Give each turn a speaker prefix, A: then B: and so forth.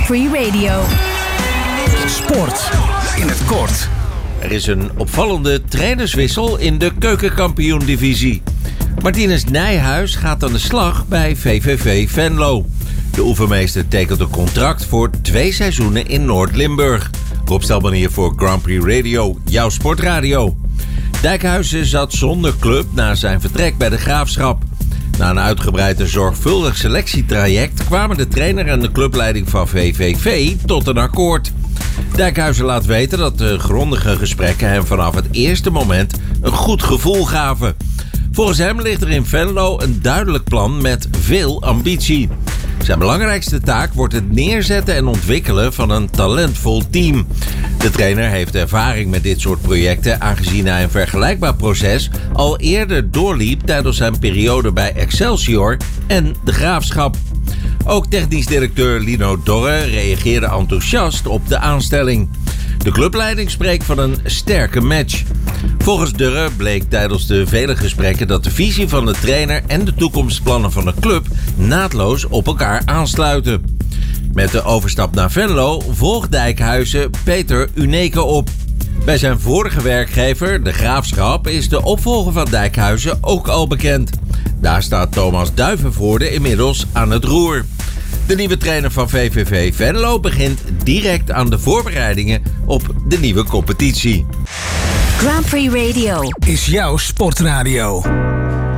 A: Grand Prix Radio.
B: Sport in het kort.
C: Er is een opvallende trainerswissel in de keukenkampioen-divisie. Martinez Nijhuis gaat aan de slag bij VVV Venlo. De oefenmeester tekent een contract voor 2 seizoenen in Noord-Limburg. Rob Stelman hier voor Grand Prix Radio, jouw sportradio. Dijkhuizen zat zonder club na zijn vertrek bij de Graafschap. Na een uitgebreid en zorgvuldig selectietraject kwamen de trainer en de clubleiding van VVV tot een akkoord. Dijkhuizen laat weten dat de grondige gesprekken hem vanaf het eerste moment een goed gevoel gaven. Volgens hem ligt er in Venlo een duidelijk plan met veel ambitie. Zijn belangrijkste taak wordt het neerzetten en ontwikkelen van een talentvol team. De trainer heeft ervaring met dit soort projecten, aangezien hij een vergelijkbaar proces al eerder doorliep tijdens zijn periode bij Excelsior en de Graafschap. Ook technisch directeur Lino Dorre reageerde enthousiast op de aanstelling. De clubleiding spreekt van een sterke match. Volgens Durre bleek tijdens de vele gesprekken dat de visie van de trainer en de toekomstplannen van de club naadloos op elkaar aansluiten. Met de overstap naar Venlo volgt Dijkhuizen Peter Uneke op. Bij zijn vorige werkgever, de Graafschap, is de opvolger van Dijkhuizen ook al bekend. Daar staat Thomas Duivenvoorde inmiddels aan het roer. De nieuwe trainer van VVV Venlo begint direct aan de voorbereidingen op de nieuwe competitie.
A: Grand Prix Radio
B: Is jouw sportradio.